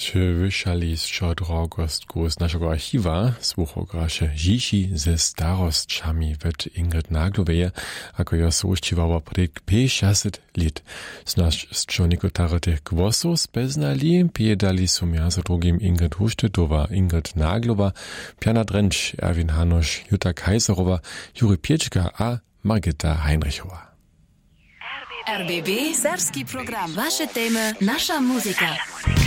Czy wyszali z drogostku z naszego archiwa słuchograsze Zishi ze starostkami wet Ingrid Nagloweje, ako jo słuchciwała prek 50 lat. Z nas członiko tych głosów speznali, piedali sumia za drugim Ingrid Husztytowa, Ingrid Naglowa, Piana Drenč, Erwin Hanusz, Jutta Kajserowa, Juri Pieczka a Margita Heinrichowa. RBB Serbski program. Wasze temy, nasza muzyka.